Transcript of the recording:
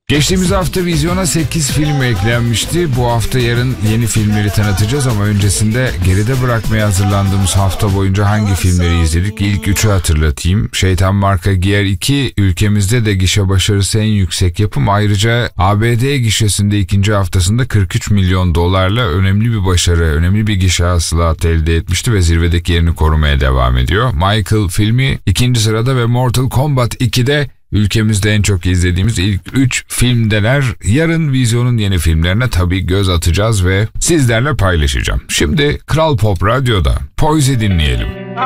Geçtiğimiz hafta vizyona 8 film eklenmişti. Bu hafta yarın yeni filmleri tanıtacağız ama öncesinde geride bırakmaya hazırlandığımız hafta boyunca hangi filmleri izledik? İlk 3'ü hatırlatayım. Şeytan Marka Giyer 2 ülkemizde de gişe başarısı en yüksek yapım. Ayrıca ABD gişesinde ikinci haftasında 43 milyon dolarla önemli bir başarı, önemli bir gişe hasılatı elde etmişti ve zirvedeki yerini korumaya devam ediyor. Michael filmi ikinci sırada ve Mortal Kombat 2'de ülkemizde en çok izlediğimiz ilk 3 filmdeler. Yarın vizyonun yeni filmlerine tabii göz atacağız ve sizlerle paylaşacağım. Şimdi Kral Pop Radyo'da Poise dinleyelim.